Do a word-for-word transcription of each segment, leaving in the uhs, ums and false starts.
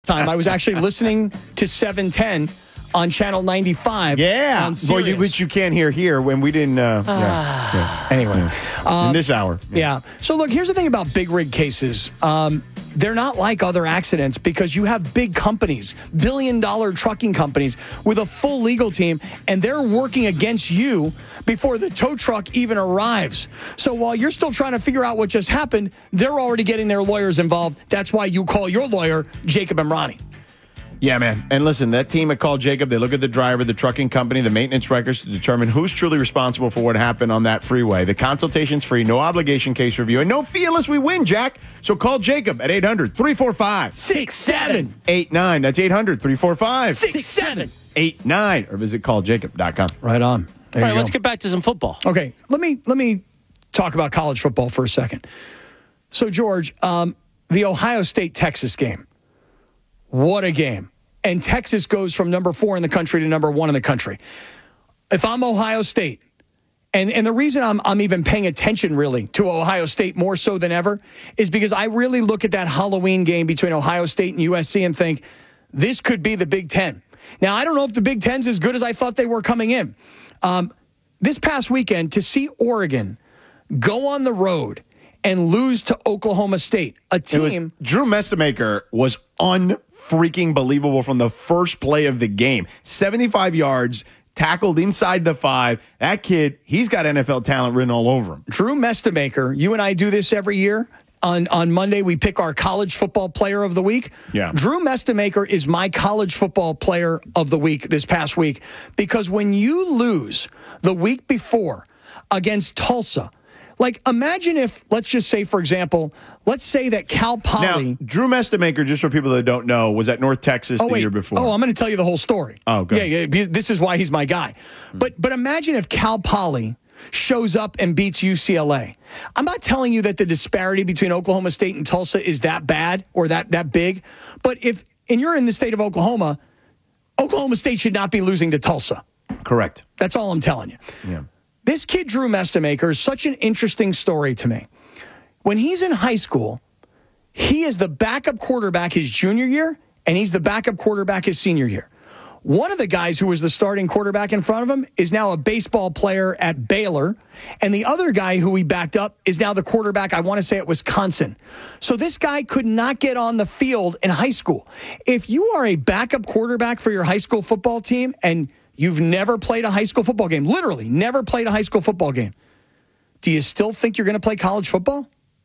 time. I was actually listening to seven ten on Channel ninety-five. Yeah, on well, you, which you can't hear here when we didn't. Uh, yeah, yeah. Anyway, yeah. Um, in this hour. Yeah. yeah. So look, here's the thing about big rig cases. Um, they're not like other accidents because you have big companies, billion dollar trucking companies with a full legal team, and they're working against you before the tow truck even arrives. So while you're still trying to figure out what just happened, they're already getting their lawyers involved. That's why you call your lawyer, Jacob Emrani. Yeah, man. And listen, that team at Call Jacob, they look at the driver, the trucking company, the maintenance records to determine who's truly responsible for what happened on that freeway. The consultation's free, no obligation case review, and no fee unless we win, Jack. So call Jacob at eight hundred, three four five, six seven eight nine. That's eight hundred, three four five, six seven eight nine. Or visit call jacob dot com. Right on. There All right, you let's go. get back to some football. Okay, let me let me talk about college football for a second. So, George, um, the Ohio State-Texas game. What a game. And Texas goes from number four in the country to number one in the country. If I'm Ohio State, and, and the reason I'm, I'm even paying attention, really, to Ohio State more so than ever is because I really look at that Halloween game between Ohio State and U S C and think, this could be the Big Ten. Now, I don't know if the Big Ten's as good as I thought they were coming in. Um, this past weekend, to see Oregon go on the road and lose to Oklahoma State, a team. Was, Drew Mestemaker was unfreaking believable from the first play of the game. seventy-five yards, tackled inside the five. That kid, he's got N F L talent written all over him. Drew Mestemaker, you and I do this every year. On, on Monday, we pick our college football player of the week. Yeah. Drew Mestemaker is my college football player of the week this past week because when you lose the week before against Tulsa, like, imagine if, let's just say, for example, let's say that Cal Poly. Now, Drew Mestemaker, just for people that don't know, was at North Texas oh, the wait. year before. Oh, I'm going to tell you the whole story. Oh, good. Yeah, yeah, because this is why he's my guy. Hmm. But but imagine if Cal Poly shows up and beats U C L A. I'm not telling you that the disparity between Oklahoma State and Tulsa is that bad or that that big. But if, and you're in the state of Oklahoma, Oklahoma State should not be losing to Tulsa. Correct. That's all I'm telling you. Yeah. This kid, Drew Mestemaker, is such an interesting story to me. When he's in high school, he is the backup quarterback his junior year, and he's the backup quarterback his senior year. One of the guys who was the starting quarterback in front of him is now a baseball player at Baylor, and the other guy who he backed up is now the quarterback, I want to say, at Wisconsin. So this guy could not get on the field in high school. If you are a backup quarterback for your high school football team and you've never played a high school football game, literally never played a high school football game, do you still think you're going to play college football?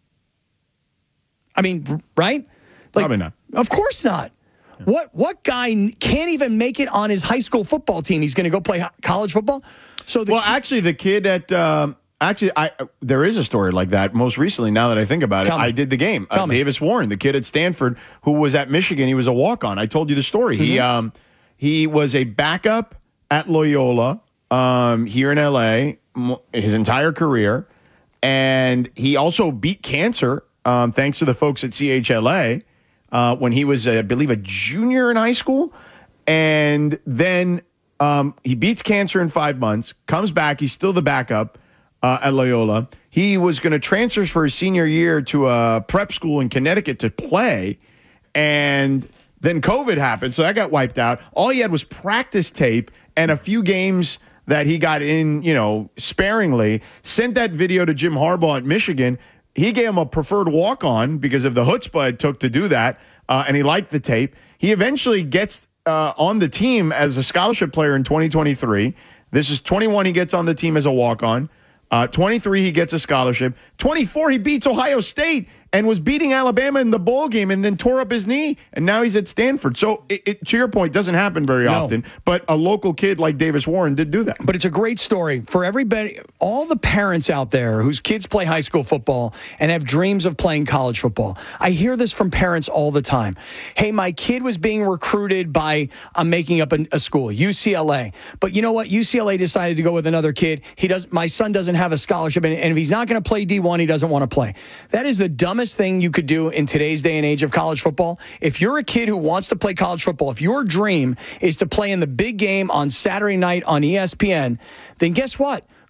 I mean, right? Like, Probably not. Of course not. Yeah. What what guy can't even make it on his high school football team? He's going to go play college football? So the Well, kid, actually, the kid at um, actually, I there is a story like that. Most recently, now that I think about it, Tell me. I did the game. Tell Uh, me. Davis Warren, the kid at Stanford, who was at Michigan, he was a walk on. I told you the story. Mm-hmm. He um he was a backup at Loyola um, here in L A his entire career, and he also beat cancer um, thanks to the folks at C H L A uh, when he was, uh, I believe, a junior in high school, and then um, he beats cancer in five months, comes back, he's still the backup uh, at Loyola. He was going to transfer for his senior year to a prep school in Connecticut to play, and then COVID happened, so that got wiped out. All he had was practice tape and a few games that he got in, you know, sparingly. Sent that video to Jim Harbaugh at Michigan. He gave him a preferred walk-on because of the chutzpah it took to do that, uh, and he liked the tape. He eventually gets uh, on the team as a scholarship player in twenty twenty-three. This is twenty-one, he gets on the team as a walk-on. Uh, twenty-three, he gets a scholarship. twenty-four, he beats Ohio State and was beating Alabama in the bowl game and then tore up his knee, and now he's at Stanford. So, it, it, to your point, doesn't happen very No. often, but a local kid like Davis Warren did do that. But it's a great story for everybody, all the parents out there whose kids play high school football and have dreams of playing college football. I hear this from parents all the time. Hey, my kid was being recruited by, I'm making up a, a school, U C L A. But you know what? U C L A decided to go with another kid. He does. My son doesn't have a scholarship, and, and if he's not going to play D one, he doesn't want to play. That is the dumbest thing you could do in today's day and age of college football. If you're a kid who wants to play college football, if your dream is to play in the big game on Saturday night on E S P N, then guess what?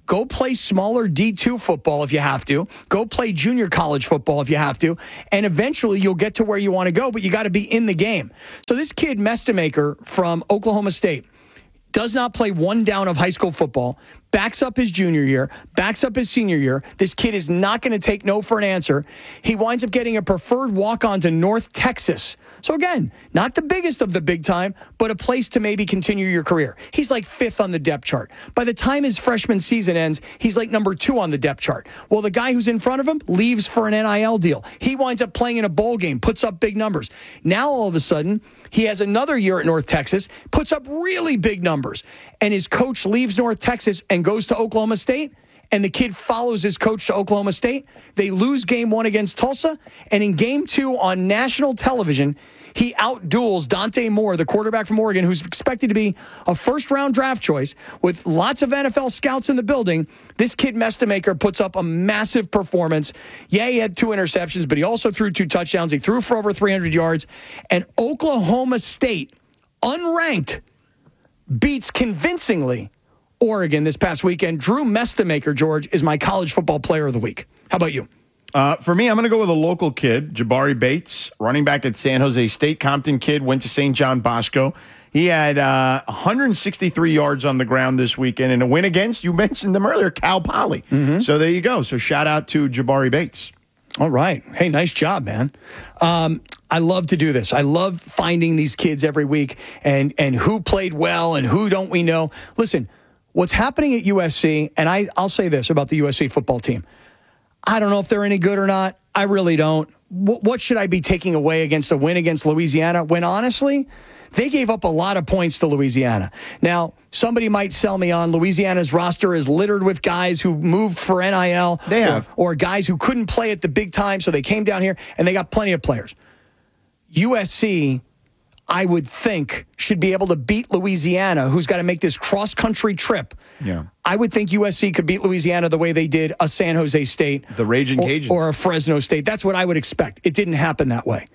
Go play smaller D two football if you have to. Go play junior college football if you have to. And eventually you'll get to where you want to go, but you got to be in the game. So this kid, Mestemaker from Oklahoma State, does not play one down of high school football, backs up his junior year, backs up his senior year. This kid is not going to take no for an answer. He winds up getting a preferred walk-on to North Texas. So again, not the biggest of the big time, but a place to maybe continue your career. He's like fifth on the depth chart. By the time his freshman season ends, he's like number two on the depth chart. Well, the guy who's in front of him leaves for an N I L deal. He winds up playing in a bowl game, puts up big numbers. Now, all of a sudden, he has another year at North Texas, puts up really big numbers. And his coach leaves North Texas and goes to Oklahoma State. And the kid follows his coach to Oklahoma State. They lose game one against Tulsa. And in game two on national television, he outduels Dante Moore, the quarterback from Oregon, who's expected to be a first-round draft choice with lots of N F L scouts in the building. This kid, Mestemaker, puts up a massive performance. Yeah, he had two interceptions, but he also threw two touchdowns. He threw for over three hundred yards. And Oklahoma State, unranked, beats convincingly Oregon this past weekend. Drew Mestemaker, George, is my college football player of the week. How about you? Uh, for me, I'm going to go with a local kid, Jabari Bates, running back at San Jose State. Compton kid, went to Saint John Bosco. He had uh, one hundred sixty-three yards on the ground this weekend in a win against, you mentioned them earlier, Cal Poly. Mm-hmm. So there you go. So shout out to Jabari Bates. All right. Hey, nice job, man. Um, I love to do this. I love finding these kids every week and, and who played well and who don't we know. Listen, what's happening at U S C, and I, I'll say this about the U S C football team. I don't know if they're any good or not. I really don't. W- what should I be taking away against a win against Louisiana when, honestly, they gave up a lot of points to Louisiana? Now, somebody might sell me on Louisiana's roster is littered with guys who moved for N I L. They have. Or, or guys who couldn't play at the big time, so they came down here, and they got plenty of players. U S C, I would think, should be able to beat Louisiana, who's got to make this cross-country trip. Yeah. I would think U S C could beat Louisiana the way they did a San Jose State. The Raging Cajuns. Or, or a Fresno State. That's what I would expect. It didn't happen that way.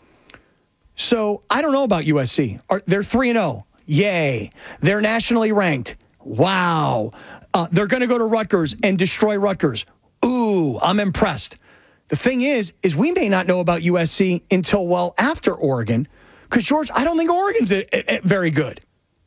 So I don't know about U S C. Are, they're three and oh. Yay. They're nationally ranked. Wow. Uh, they're going to go to Rutgers and destroy Rutgers. Ooh, I'm impressed. The thing is, is we may not know about U S C until well after Oregon. Because, George, I don't think Oregon's a, a, a very good.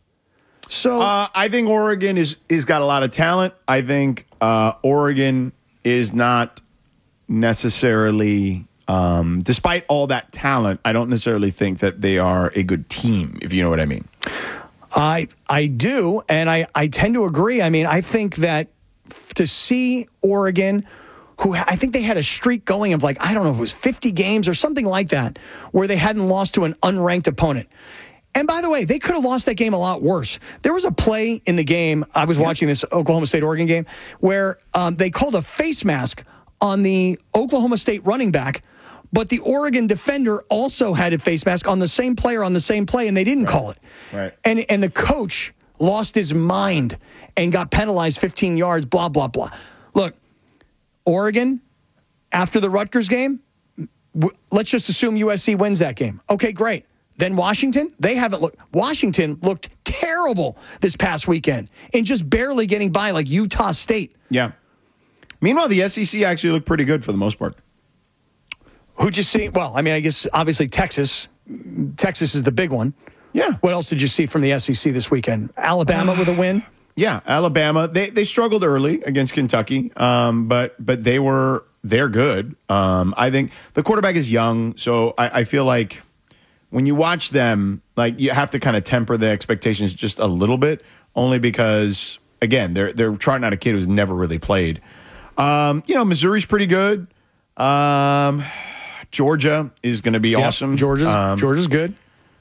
So uh, I think Oregon is is got a lot of talent. I think uh, Oregon is not necessarily, um, despite all that talent, I don't necessarily think that they are a good team, if you know what I mean. I I do, and I, I tend to agree. I mean, I think that to see Oregon, who I think they had a streak going of like, I don't know if it was fifty games or something like that, where they hadn't lost to an unranked opponent. And by the way, they could have lost that game a lot worse. There was a play in the game, I was watching this Oklahoma State-Oregon game, where um, they called a face mask on the Oklahoma State running back, but the Oregon defender also had a face mask on the same player on the same play, and they didn't right. call it. Right. And, and the coach lost his mind and got penalized fifteen yards, blah, blah, blah. Look, Oregon, after the Rutgers game, w- let's just assume U S C wins that game. Okay, great. Then Washington, they haven't looked. Washington looked terrible this past weekend and just barely getting by like Utah State. Yeah. Meanwhile, the S E C actually looked pretty good for the most part. Who'd you see? Well, I mean, I guess obviously Texas. Texas is the big one. Yeah. What else did you see from the S E C this weekend? Alabama with a win? Yeah, Alabama. They they struggled early against Kentucky, um, but but they were they're good. Um, I think the quarterback is young, so I, I feel like when you watch them, like you have to kind of temper the expectations just a little bit, only because again they're they're trotting out a kid who's never really played. Um, you know, Missouri's pretty good. Um, Georgia is going to be yep, awesome. Georgia's um, Georgia's good.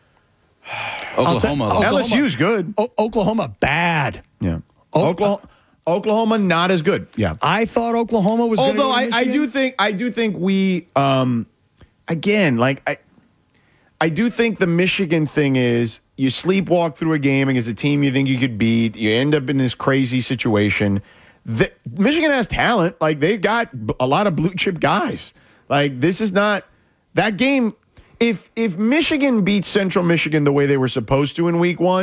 Oklahoma, Oklahoma. L S U's good. O- Oklahoma bad. Yeah. O- Oklahoma, Oklahoma not as good. Yeah. I thought Oklahoma was. Although go I, I do think I do think we um again like I I do think the Michigan thing is you sleepwalk through a game against a team you think you could beat. You end up in this crazy situation. The, Michigan has talent. Like they've got a lot of blue chip guys. Like this is not that game. If if Michigan beats Central Michigan the way they were supposed to in week one,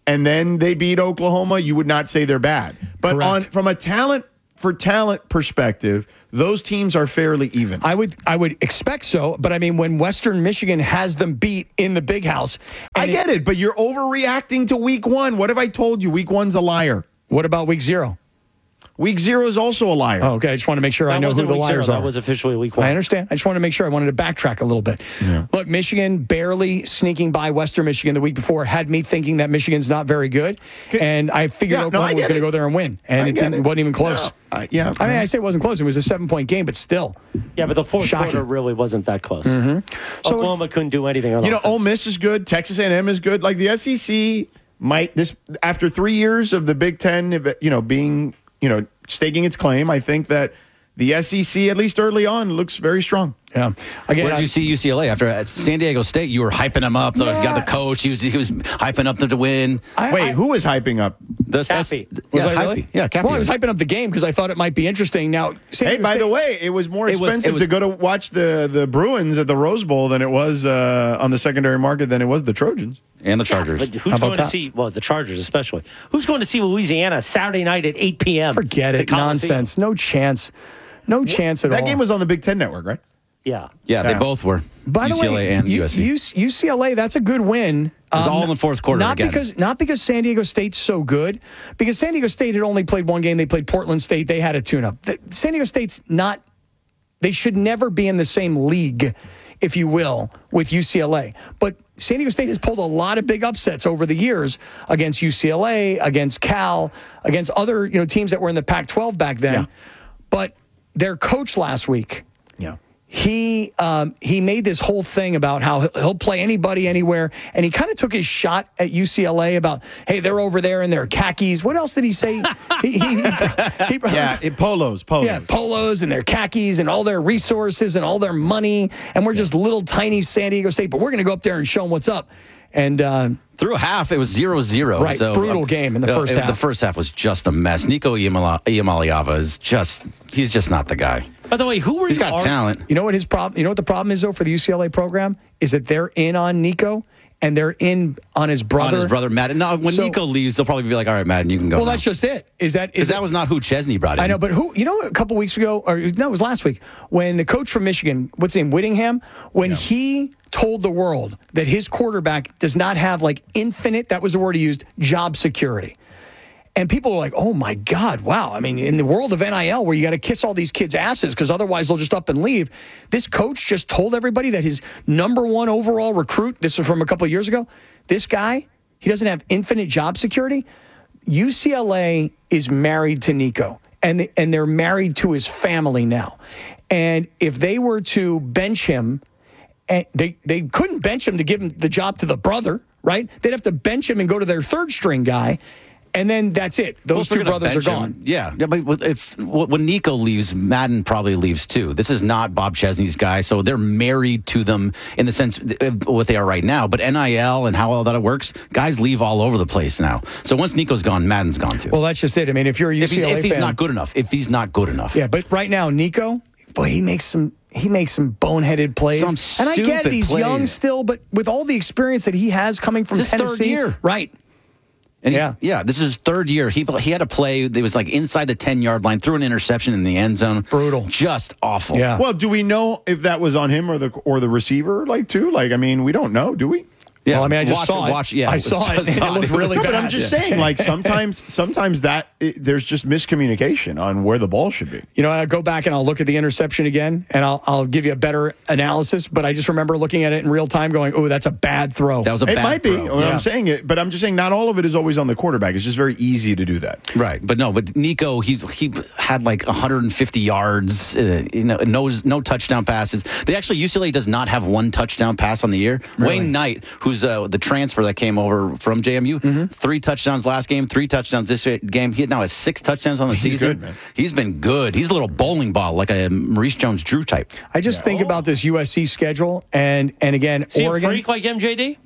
and then they beat Oklahoma, you would not say they're bad. But Correct. on from a talent for talent perspective, those teams are fairly even. I would I would expect so, but I mean, when Western Michigan has them beat in the Big House, I get it, but you're overreacting to week one. What have I told you? Week one's a liar. What about week zero? Week zero is also a liar. Oh, okay, I just want to make sure That I know who wasn't the week liars zero. are. That was officially week one. I understand. I just wanted to make sure. I wanted to backtrack a little bit. Yeah. Look, Michigan barely sneaking by Western Michigan the week before had me thinking that Michigan's not very good, and I figured Yeah, no, Oklahoma I was get going to it. go there and win, and I it get didn't, it. wasn't even close. No, I- yeah. I mean, I say it wasn't close. It was a seven-point game, but still. Yeah, but the fourth Shocking. quarter really wasn't that close. So- Oklahoma couldn't do anything on You know, offense. Ole Miss is good. Texas A and M is good. Like the S E C might this after three years of the Big Ten, you know, being you know staking its claim. I think that the S E C, at least early on, looks very strong. Yeah. Again, Where did I- you see U C L A after at San Diego State? You were hyping him up. The, Yeah. got the coach. He was he was hyping up them to win. I- Wait, I- who is hyping up? The, Cappy. Was yeah, I really? Hypey. Yeah, Cappy Well, I was was. hyping up the game because I thought it might be interesting. Now, San Hey, Diego by State- the way, it was more It was- expensive it was- to go to watch the, the Bruins at the Rose Bowl than it was uh, on the secondary market than it was the Trojans. and the Chargers. But who's How about going to that? see, well, the Chargers especially. Who's going to see Louisiana Saturday night at eight p.m.? forget The it. Coliseum? Nonsense. No chance. No chance at That all. game was on the Big Ten Network, right? Yeah. yeah, they Yeah. both were. By the U C L A way, and U- U S C. U- U C L A, that's a good win. It was all in the fourth quarter Not again. because not because San Diego State's so good, because San Diego State had only played one game. They played Portland State. They had a tune-up. The- San Diego State's not. They should never be in the same league, if you will, with U C L A. But San Diego State has pulled a lot of big upsets over the years against U C L A, against Cal, against other you know teams that were in the Pac twelve back then. Yeah. But their coach last week. Yeah. He um, he made this whole thing about how he'll- he'll play anybody anywhere, and he kind of took his shot at U C L A about, hey, they're over there in their khakis. What else did he say? he, he, he, he- Yeah, it, polos, polos. yeah, polos and their khakis and all their resources and all their money, and we're just little tiny San Diego State, but we're going to go up there and show them what's up. And uh, Through a half, it was zero zero. Right, So, brutal uh, game in the uh, first The half. first half was just a mess. Nico Iamala- Iamaleava is just, he's just not the guy. By the way, who were He's you got argu- talent. you know what his problem? You know what the problem is though for the U C L A program is that they're in on Nico and they're in on his brother. On his brother, Madden. No, when So- Nico leaves, they'll probably be like, all right, Madden, you can go Well, now. that's just it. Is that is Because it- that was not who Chesney brought in. I know, but who, you know, a couple weeks ago, or no, it was last week, when the coach from Michigan, what's his name, Whittingham, when he told the world that his quarterback does not have like infinite, that was the word he used, job security. And people were like, oh my God, wow. I mean, in the world of N I L where you got to kiss all these kids' asses because otherwise they'll just up and leave, this coach just told everybody that his number one overall recruit, this was from a couple of years ago, this guy, he doesn't have infinite job security. U C L A is married to Nico, and the, and they're married to his family now. And if they were to bench him, and they, they couldn't bench him to give him the job to the brother, right? They'd have to bench him and go to their third string guy, and then that's it. Well, Those if they're two gonna brothers are bench gone. him- Yeah, yeah, but if when Nico leaves, Madden probably leaves too. This is not Bob Chesney's guy, so they're married to them in the sense of what they are right now. But N I L and how all that works, guys leave all over the place now. So once Nico's gone, Madden's gone too. Well, that's just it. I mean, if you're a if he's, U C L A if he's fan, not good enough, if he's not good enough, yeah. But right now, Nico, boy, he makes some he makes some boneheaded plays. Some and I get it, stupid he's young plays. still, but with all the experience that he has coming from It's his third Tennessee, year. right? And he- Yeah. yeah. This is his third year. He he had a play that was like inside the ten yard line, threw an interception in the end zone. Brutal. Just awful. Yeah. Well, do we know if that was on him or the or the receiver, like too? Like, I mean, we don't know, do we? Yeah. Well, I mean, I just watch, saw it. Watch, yeah, I saw it, just and it saw looked really No, but bad. I'm just saying, like sometimes, sometimes that it, there's just miscommunication on where the ball should be. You know, I go back and I'll look at the interception again, and I'll I'll give you a better analysis. But I just remember looking at it in real time, going, "Oh, that's a bad throw." That was a It bad might be. throw. Well, Yeah. I'm saying it, but I'm just saying not all of it is always on the quarterback. It's just very easy to do that. Right, but no, but Nico, he's he had like one hundred fifty yards, uh, you know, no no touchdown passes. They actually U C L A does not have one touchdown pass on the year. Really? Wayne Knight, who's uh, the transfer that came over from J M U, Mm-hmm. three touchdowns last game, three touchdowns this game. He now has six touchdowns on the He's season. good, man. He's been good. He's a little bowling ball, like a Maurice Jones-Drew type. I just think about this U S C schedule, and and again, Is he a Oregon. freak like M J D?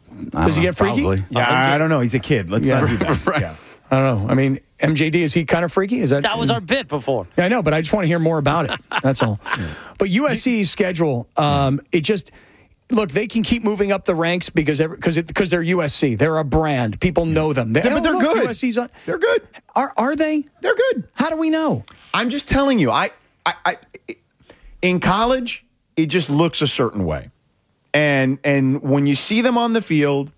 I Does he don't get freaky? know, probably. Yeah, I don't know. He's a kid. Let's Yeah. not do that. Right. Yeah. I don't know. I mean, M J D, is he kind of freaky? Is that That was our bit before. Yeah, I know, but I just want to hear more about it. That's all. But U S C's schedule, um, it just look, they can keep moving up the ranks because because because they're U S C. They're a brand. People know them. They, Yeah, but oh, they're look, good. U S C's on. They're good. Are are they? They're good. How do we know? I'm just telling you. I, I, I in college, it just looks a certain way, and and when you see them on the field,